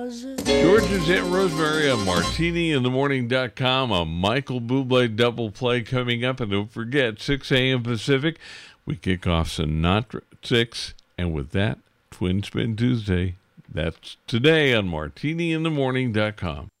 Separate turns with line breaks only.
George's Aunt Rosemary on MartiniInTheMorning.com. A Michael Bublé double play coming up. And don't forget, 6 a.m. Pacific, we kick off Sinatra at 6. And with that, Twin Spin Tuesday. That's today on MartiniInTheMorning.com.